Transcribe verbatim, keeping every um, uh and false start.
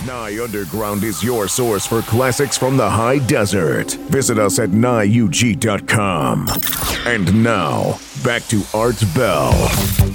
Nye Underground is your source for classics from the high desert. Visit us at nye u g dot com. And now, back to Art Bell.